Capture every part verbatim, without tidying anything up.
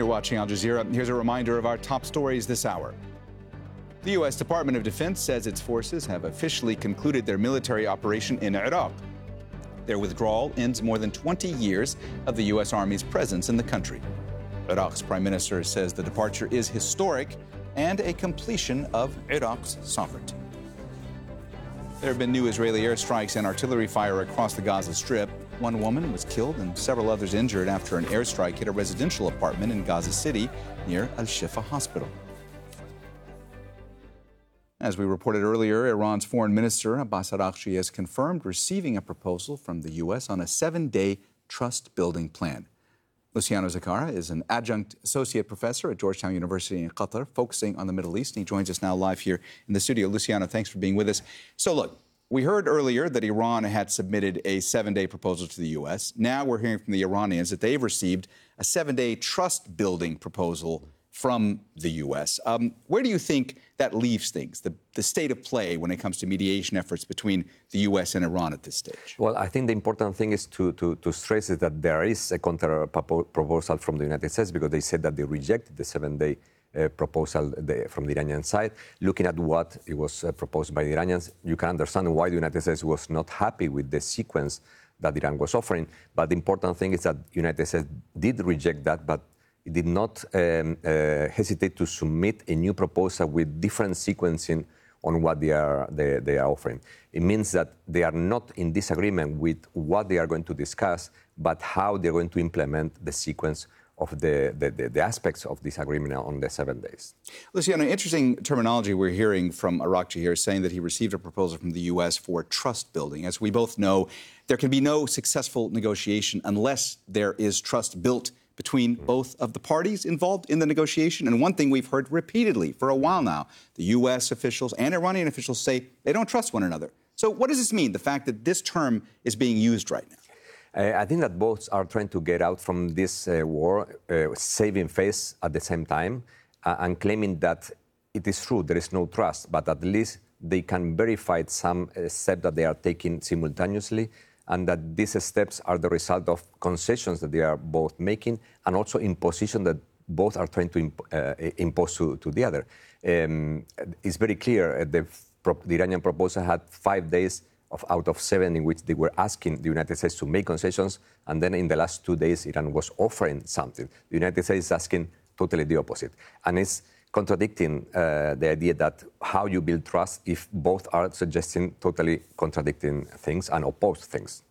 You're watching Al Jazeera. Here's a reminder of our top stories this hour. The U S Department of Defense says its forces have officially concluded their military operation in Iraq. Their withdrawal ends more than twenty years of the U S Army's presence in the country. Iraq's prime minister says the departure is historic and a completion of Iraq's sovereignty. There have been new Israeli airstrikes and artillery fire across the Gaza Strip. One woman was killed and several others injured after an airstrike hit a residential apartment in Gaza City near Al-Shifa Hospital. As we reported earlier, Iran's foreign minister Abbas Araghchi has confirmed receiving a proposal from the U S on a seven-day trust-building plan. Luciano Zaccara is an adjunct associate professor at Georgetown University in Qatar, focusing on the Middle East, and he joins us now live here in the studio. Luciano, thanks for being with us. So look, we heard earlier that Iran had submitted a seven-day proposal to the U S. Now we're hearing from the Iranians that they've received a seven-day trust-building proposal from the U S. Um, where do you think that leaves things, the, the state of play when it comes to mediation efforts between the U S and Iran at this stage? Well, I think the important thing is to, to, to stress is that there is a counter proposal from the United States, because they said that they rejected the seven-day uh, proposal the, from the Iranian side. Looking at what it was uh, proposed by the Iranians, you can understand why the United States was not happy with the sequence that Iran was offering. But the important thing is that the United States did reject that, but it did not um, uh, hesitate to submit a new proposal with different sequencing on what they are, they, they are offering. It means that they are not in disagreement with what they are going to discuss, but how they're going to implement the sequence of the, the, the, the aspects of this agreement on the seven days. Luciano, interesting terminology we're hearing from Araghchi here, saying that he received a proposal from the U S for trust building. As we both know, there can be no successful negotiation unless there is trust built between both of the parties involved in the negotiation. And one thing we've heard repeatedly for a while now, the U S officials and Iranian officials say they don't trust one another. So what does this mean, the fact that this term is being used right now? Uh, I think that both are trying to get out from this uh, war, uh, saving face at the same time, uh, and claiming that it is true, there is no trust, but at least they can verify some uh, steps that they are taking simultaneously, and that these steps are the result of concessions that they are both making, and also imposition that both are trying to imp uh, impose to, to the other. Um, it's very clear uh, the, the Iranian proposal had five days of out of seven in which they were asking the United States to make concessions, and then in the last two days Iran was offering something. The United States is asking totally the opposite, and it's contradicting uh, the idea that how you build trust if both are suggesting totally contradicting things and opposed things.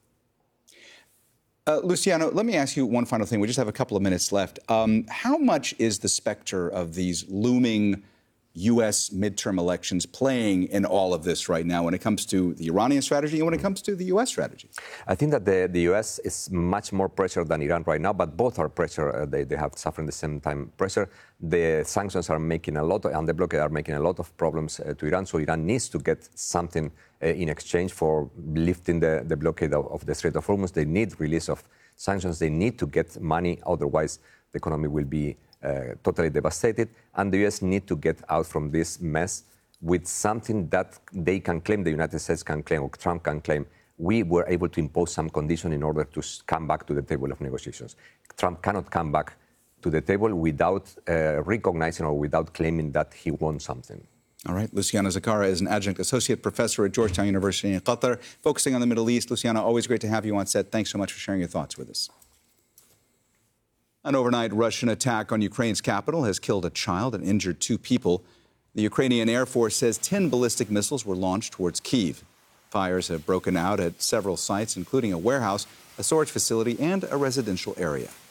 Uh, Luciano, let me ask you one final thing. We just have a couple of minutes left. Um, how much is the specter of these looming U S midterm elections playing in all of this right now when it comes to the Iranian strategy and when it comes to the U S strategy? I think that the, the U S is much more pressure than Iran right now, but both are pressure. Uh, they, they have suffering the same time pressure. The sanctions are making a lot, of, and the blockade are making a lot of problems uh, to Iran, so Iran needs to get something uh, in exchange for lifting the, the blockade of, of the Strait of Hormuz. They need release of sanctions. They need to get money, otherwise the economy will be Uh, totally devastated, and the U S need to get out from this mess with something that they can claim, the United States can claim, or Trump can claim, we were able to impose some condition in order to come back to the table of negotiations. Trump cannot come back to the table without uh, recognizing or without claiming that he won something. All right. Luciano Zaccara is an adjunct associate professor at Georgetown University in Qatar, focusing on the Middle East. Luciano, always great to have you on set. Thanks so much for sharing your thoughts with us. An overnight Russian attack on Ukraine's capital has killed a child and injured two people. The Ukrainian Air Force says ten ballistic missiles were launched towards Kyiv. Fires have broken out at several sites, including a warehouse, a storage facility, and a residential area.